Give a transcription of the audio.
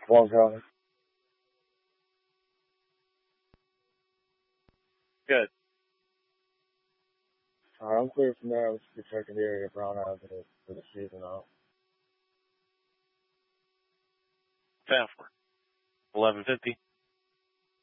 Well, Charlie. Good. I'm clear from there. Let's be checking the area brown eyes for the season out. 10 for 11:50.